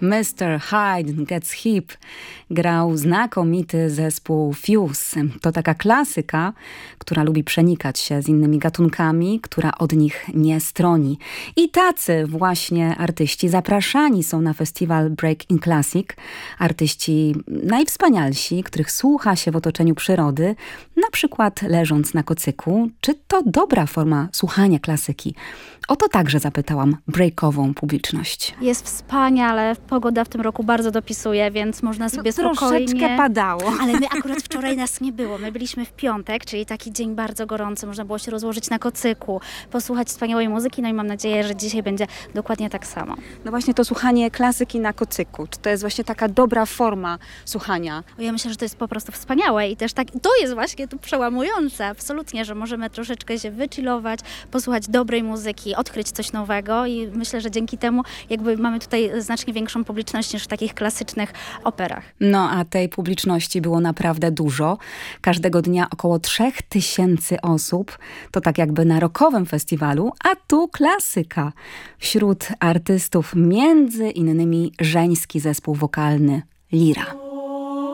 Mr. Hyde Gets Hip grał znakomity zespół Fuse. To taka klasyka, która lubi przenikać się z innymi gatunkami, która od nich nie stroni. I tacy właśnie artyści zapraszani są na festiwal Break in Classic. Artyści najwspanialsi, których słucha się w otoczeniu przyrody, na przykład leżąc na kocyku. Czy to dobra forma słuchania klasyki? O to także zapytałam breakową publiczność. Jest wspaniale, pogoda w tym roku bardzo dopisuje, więc można sobie spokojnie... Troszeczkę padało. Ale my akurat wczoraj nas nie było. My byliśmy w piątek, czyli taki dzień bardzo gorący. Można było się rozłożyć na kocyku, posłuchać wspaniałej muzyki, no i mam nadzieję, że dzisiaj będzie dokładnie tak samo. No właśnie to słuchanie klasyki na kocyku. Czy to jest właśnie taka dobra forma słuchania? Ja myślę, że to jest po prostu wspaniałe i też tak, to jest właśnie tu przełamujące, absolutnie, że możemy troszeczkę się wychillować, posłuchać dobrej muzyki, odkryć coś nowego i myślę, że dzięki temu jakby mamy tutaj znacznie większą publiczność niż w takich klasycznych operach. No a tej publiczności było naprawdę dużo. Każdego dnia około 3000 osób. To tak jakby na rockowym festiwalu, a tu klasyka. Wśród artystów między innymi żeński zespół wokalny Lira.